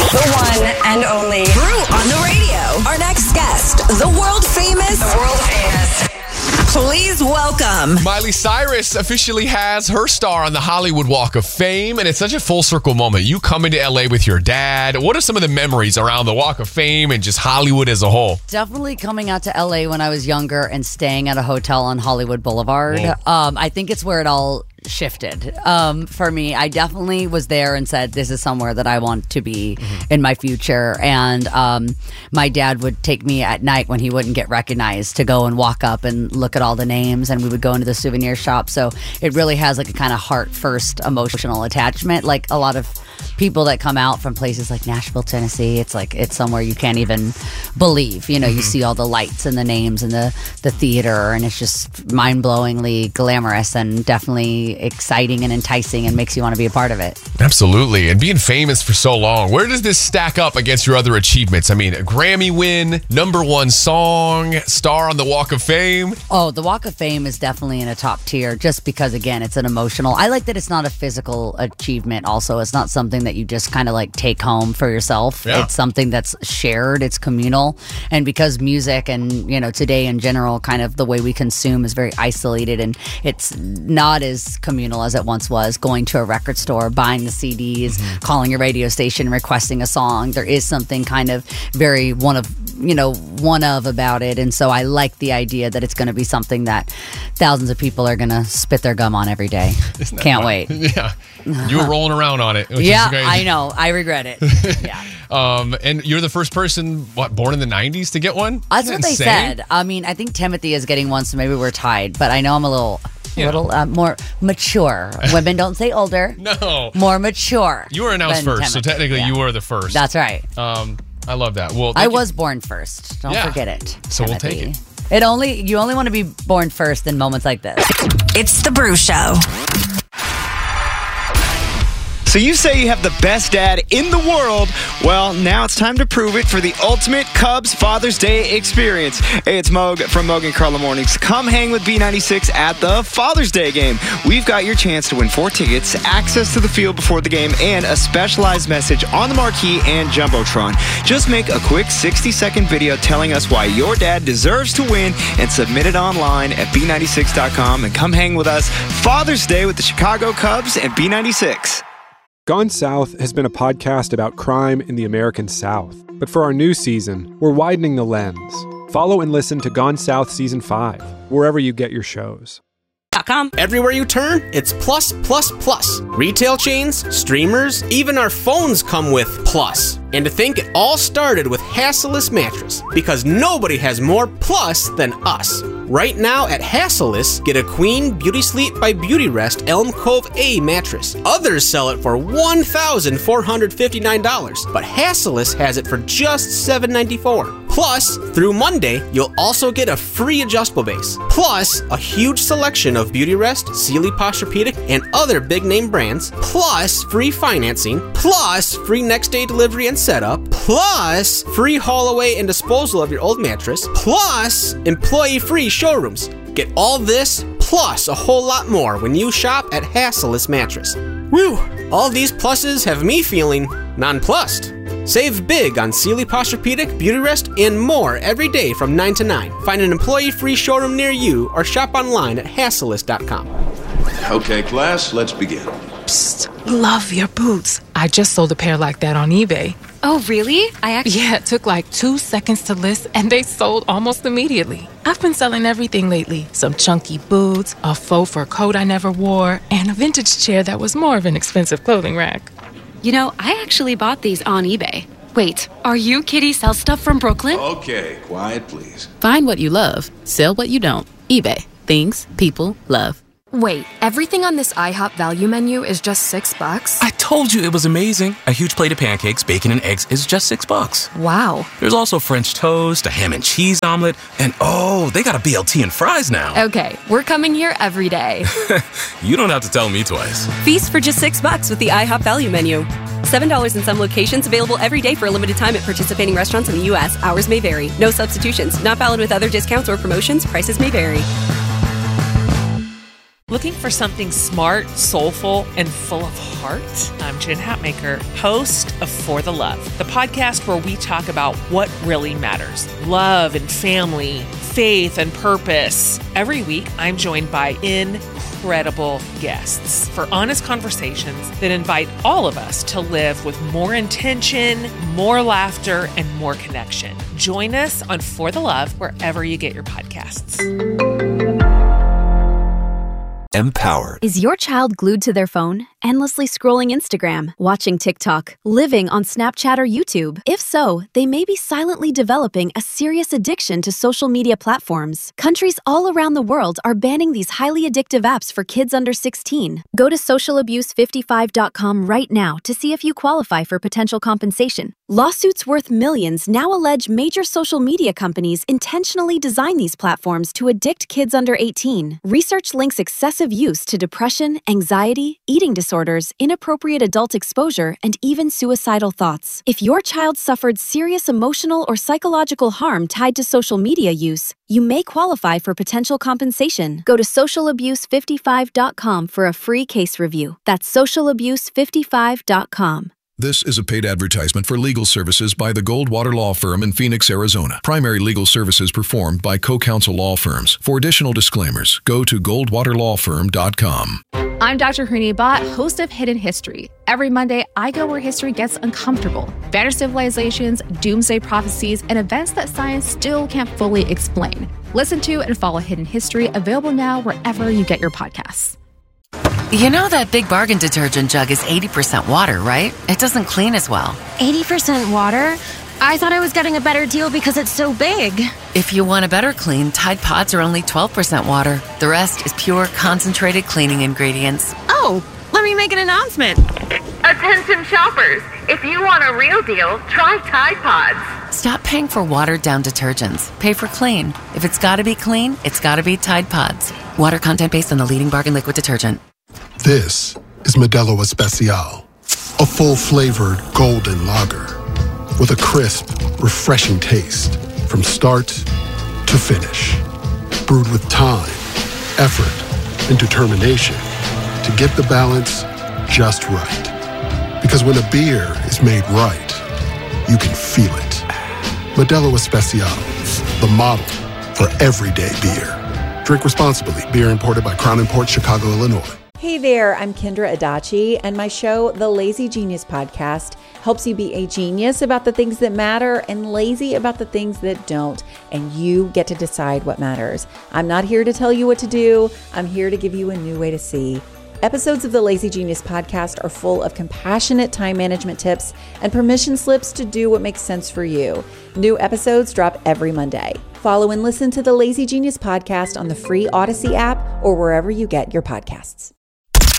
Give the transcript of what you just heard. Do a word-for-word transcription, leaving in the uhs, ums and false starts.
The one and only Brew on the radio. Our next guest, the world famous. The world famous. Please welcome. Miley Cyrus officially has her star on the Hollywood Walk of Fame, and it's such a full circle moment. You coming to L A with your dad. What are some of the memories around the Walk of Fame and just Hollywood as a whole? Definitely coming out to L A when I was younger and staying at a hotel on Hollywood Boulevard. Um, I think it's where it all shifted um, for me. I definitely was there and said, this is somewhere that I want to be mm-hmm. in my future. And um, my dad would take me at night when he wouldn't get recognized to go and walk up and look at all the names, and we would go into the souvenir shop. So it really has like a kind of heart first emotional attachment. Like a lot of people that come out from places like Nashville, Tennessee, it's like it's somewhere you can't even believe. You know, mm-hmm. you see all the lights and the names and the, the theater, and it's just mind-blowingly glamorous and definitely exciting and enticing and makes you want to be a part of it. Absolutely. And being famous for so long, where does this stack up against your other achievements? I mean, a Grammy win, number one song, star on the Walk of Fame. Oh, the Walk of Fame is definitely in a top tier just because, again, it's an emotional. I like that it's not a physical achievement also. It's not something that you just kind of like take home for yourself. Yeah. It's something that's shared. It's communal. And because music and, you know, today in general, kind of the way we consume is very isolated, and it's not as communal as it once was, going to a record store, buying the C Ds, mm-hmm. calling a radio station, requesting a song. There is something kind of very one of, you know, one of about it. And so I like the idea that it's going to be something that thousands of people are going to spit their gum on every day. Can't fun? wait. Yeah. You were rolling around on it. Which yeah, is great. I know. I regret it. Yeah. um, and you're the first person, what, born in the nineties to get one? That's Isn't what that they insane? said. I mean, I think Timothy is getting one, so maybe we're tied. But I know I'm a little... A Yeah. little uh, more mature. Women don't say older. No. More mature. You were announced than first, so Timothy. technically Yeah. you were the first. That's right. Um, I love that. Well, I thank you. was born first. Don't Yeah. forget it. So we'll Timothy. take it. It only you only want to be born first in moments like this. It's the Brew Show. So you say you have the best dad in the world. Well, now it's time to prove it for the ultimate Cubs Father's Day experience. Hey, it's Moog from Moog and Carla Mornings. Come hang with B ninety-six at the Father's Day game. We've got your chance to win four tickets, access to the field before the game, and a specialized message on the marquee and Jumbotron. Just make a quick sixty-second video telling us why your dad deserves to win and submit it online at B ninety-six dot com and come hang with us Father's Day with the Chicago Cubs and B ninety-six. Gone South has been a podcast about crime in the American South. But for our new season, we're widening the lens. Follow and listen to Gone South Season five, wherever you get your shows. Everywhere you turn, it's plus, plus, plus. Retail chains, streamers, even our phones come with plus. And to think it all started with Hassellus Mattress, because nobody has more plus than us. Right now at Hassellus, get a Queen Beauty Sleep by Beautyrest Elm Cove A mattress. Others sell it for one thousand four hundred fifty-nine dollars, but Hassellus has it for just seven hundred ninety-four dollars. Plus, through Monday, you'll also get a free adjustable base. Plus, a huge selection of Beautyrest, Sealy Posturepedic, and other big-name brands. Plus, free financing. Plus, free next-day delivery and setup. Plus, free haul away and disposal of your old mattress. Plus, employee-free showrooms. Get all this, plus a whole lot more when you shop at Hassellus Mattress. Woo! All these pluses have me feeling nonplussed. Save big on Sealy Posturepedic, Beautyrest, and more every day from nine to nine. Find an employee-free showroom near you or shop online at Hassellus dot com. Okay, class, let's begin. Psst, love your boots. I just sold a pair like that on eBay. Oh, really? I actually... Yeah, it took like two seconds to list, and they sold almost immediately. I've been selling everything lately. Some chunky boots, a faux fur coat I never wore, and a vintage chair that was more of an expensive clothing rack. You know, I actually bought these on eBay. Wait, are you Kitty Sell Stuff from Brooklyn? Okay, quiet, please. Find what you love. Sell what you don't. eBay. Things people love. Wait, everything on this IHOP value menu is just six bucks? I told you it was amazing. A huge plate of pancakes, bacon, and eggs is just six bucks. Wow. There's also French toast, a ham and cheese omelet, and oh, they got a B L T and fries now. Okay, we're coming here every day. You don't have to tell me twice. Feast for just six bucks with the IHOP value menu. seven dollars in some locations, available every day for a limited time at participating restaurants in the U S. Hours may vary. No substitutions. Not valid with other discounts or promotions. Prices may vary. Looking for something smart, soulful, and full of heart? I'm Jen Hatmaker, host of For the Love, the podcast where we talk about what really matters. Love and family, faith and purpose. Every week, I'm joined by incredible guests for honest conversations that invite all of us to live with more intention, more laughter, and more connection. Join us on For the Love wherever you get your podcasts. Empowered. Is your child glued to their phone, endlessly scrolling Instagram, watching TikTok, living on Snapchat or YouTube? If so, they may be silently developing a serious addiction to social media platforms. Countries all around the world are banning these highly addictive apps for kids under sixteen. Go to social abuse fifty-five dot com right now to see if you qualify for potential compensation. Lawsuits worth millions now allege major social media companies intentionally design these platforms to addict kids under eighteen. Research links excessive use to depression, anxiety, eating disorders, inappropriate adult exposure, and even suicidal thoughts. If your child suffered serious emotional or psychological harm tied to social media use, you may qualify for potential compensation. Go to social abuse fifty-five dot com for a free case review. That's social abuse fifty-five dot com. This is a paid advertisement for legal services by the Goldwater Law Firm in Phoenix, Arizona. Primary legal services performed by co-counsel law firms. For additional disclaimers, go to goldwater law firm dot com. I'm Doctor Hrini Bhatt, host of Hidden History. Every Monday, I go where history gets uncomfortable. Vanished civilizations, doomsday prophecies, and events that science still can't fully explain. Listen to and follow Hidden History, available now wherever you get your podcasts. You know that Big Bargain detergent jug is eighty percent water, right? It doesn't clean as well. eighty percent water? I thought I was getting a better deal because it's so big. If you want a better clean, Tide Pods are only twelve percent water. The rest is pure, concentrated cleaning ingredients. Oh, let me make an announcement. Attention shoppers, if you want a real deal, try Tide Pods. Stop paying for watered-down detergents. Pay for clean. If it's gotta be clean, it's gotta be Tide Pods. Water content based on the leading bargain liquid detergent. This is Modelo Especial, a full-flavored golden lager with a crisp, refreshing taste from start to finish. Brewed with time, effort, and determination to get the balance just right. Because when a beer is made right, you can feel it. Modelo Especial, the model for everyday beer. Drink responsibly. Beer imported by Crown Imports, Chicago, Illinois. Hey there, I'm Kendra Adachi, and my show, The Lazy Genius Podcast, helps you be a genius about the things that matter and lazy about the things that don't, and you get to decide what matters. I'm not here to tell you what to do. I'm here to give you a new way to see. Episodes of the Lazy Genius Podcast are full of compassionate time management tips and permission slips to do what makes sense for you. New episodes drop every Monday. Follow and listen to the Lazy Genius Podcast on the free Odyssey app or wherever you get your podcasts.